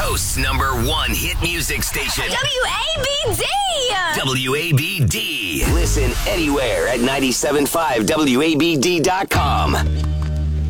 Coast's #1 hit music station. WABD! WABD. Listen anywhere at 97.5WABD.com.